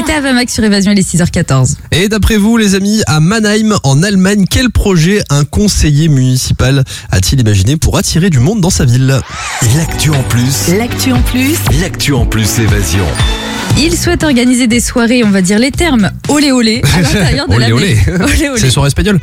C'était Avamax sur Évasion, il est 6h14. Et d'après vous, les amis, à Mannheim, en Allemagne, quel projet un conseiller municipal a-t-il imaginé pour attirer du monde dans sa ville? L'actu en plus. L'actu en plus. L'actu en plus Évasion. Il souhaite organiser des soirées, on va dire les termes, olé olé, à l'intérieur de la Olé olé. Olé olé. C'est soirée espagnole.